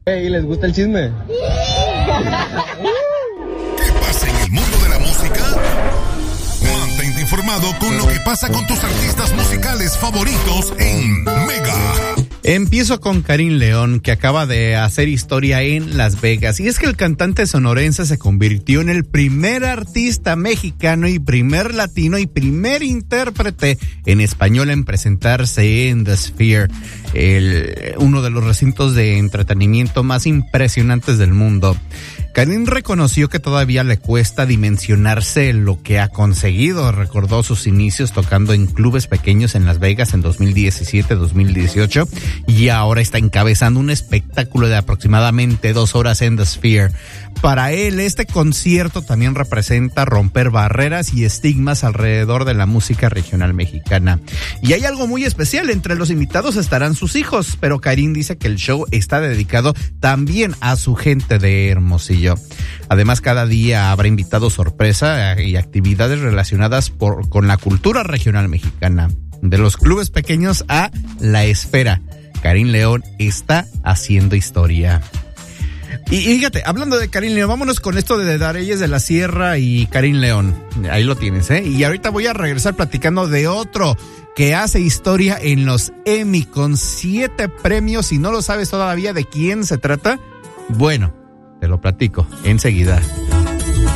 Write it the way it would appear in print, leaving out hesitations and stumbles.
Hey, ¿les gusta el chisme? ¿Qué pasa en el mundo de la música? Mantente informado con lo que pasa con tus artistas musicales favoritos en Mega. Empiezo con Karim León, que acaba de hacer historia en Las Vegas. Y es que el cantante sonorense se convirtió en el primer artista mexicano y primer latino y primer intérprete en español en presentarse en The Sphere, uno de los recintos de entretenimiento más impresionantes del mundo. Karim reconoció que todavía le cuesta dimensionarse lo que ha conseguido. Recordó sus inicios tocando en clubes pequeños en Las Vegas en 2017-2018 y ahora está encabezando un espectáculo de aproximadamente 2 horas en The Sphere. Para él, este concierto también representa romper barreras y estigmas alrededor de la música regional mexicana. Y hay algo muy especial, entre los invitados estarán sus hijos, pero Karim dice que el show está dedicado también a su gente de Hermosillo. Además, cada día habrá invitados sorpresa y actividades relacionadas con la cultura regional mexicana. De los clubes pequeños a la esfera, Karim León está haciendo historia. Y fíjate, hablando de Karim León, vámonos con esto de Dareyes de la Sierra y Karim León. Ahí lo tienes, ¿eh? Y ahorita voy a regresar platicando de otro que hace historia en los Emmy con 7 premios. Si no lo sabes todavía de quién se trata, bueno, te lo platico enseguida.